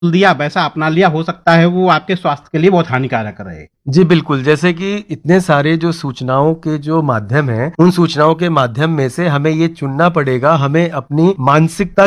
दिया वैसा अपना लिया, हो सकता है वो आपके स्वास्थ्य के लिए बहुत हानिकारक रहे। जी बिल्कुल, जैसे कि इतने सारे जो सूचनाओं के जो माध्यम हैं, उन सूचनाओं के माध्यम में से हमें ये चुनना पड़ेगा, हमें अपनी मानसिकता